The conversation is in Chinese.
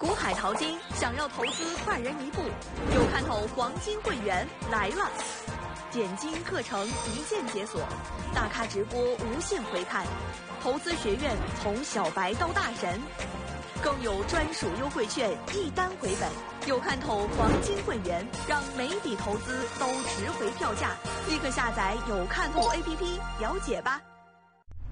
股海淘金，想要投资快人一步，有看头黄金会员来了！点金课程一键解锁，大咖直播无限回看，投资学院从小白到大神，更有专属优惠券一单回本。有看头黄金会员，让每笔投资都值回票价，立刻下载有看头 APP 了解吧。